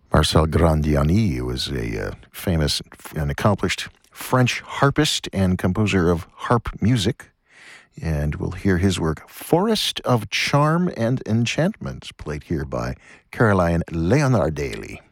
Marcel Grandiani was a famous and accomplished French harpist and composer of harp music. And we'll hear his work, Forest of Charm and Enchantment, played here by Caroline Leonardelli.